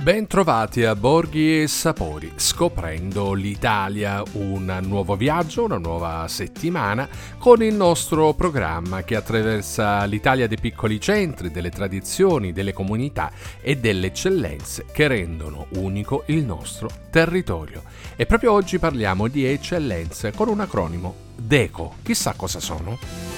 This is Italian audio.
Ben trovati a Borghi e Sapori, scoprendo l'Italia, un nuovo viaggio, una nuova settimana con il nostro programma che attraversa l'Italia dei piccoli centri, delle tradizioni, delle comunità e delle eccellenze che rendono unico il nostro territorio. E proprio oggi parliamo di eccellenze con un acronimo DECO. Chissà cosa sono?